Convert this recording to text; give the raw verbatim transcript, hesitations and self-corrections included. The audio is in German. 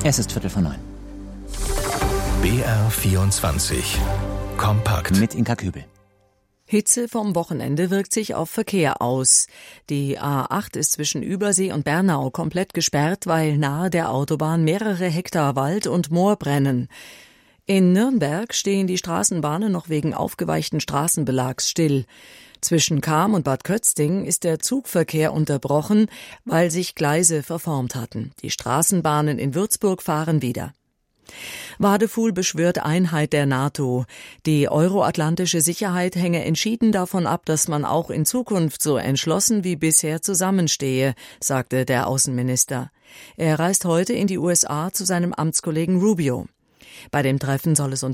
Es ist Viertel vor neun. B R vierundzwanzig. Kompakt. Mit Inka Kübel. Hitze vom Wochenende wirkt sich auf Verkehr aus. Die A acht ist zwischen Übersee und Bernau komplett gesperrt, weil nahe der Autobahn mehrere Hektar Wald und Moor brennen. In Nürnberg stehen die Straßenbahnen noch wegen aufgeweichten Straßenbelags still. Zwischen Cham und Bad Kötzting ist der Zugverkehr unterbrochen, weil sich Gleise verformt hatten. Die Straßenbahnen in Würzburg fahren wieder. Wadefuhl beschwört Einheit der NATO. Die euroatlantische Sicherheit hänge entschieden davon ab, dass man auch in Zukunft so entschlossen wie bisher zusammenstehe, sagte der Außenminister. Er reist heute in die U S A zu seinem Amtskollegen Rubio. Bei dem Treffen soll es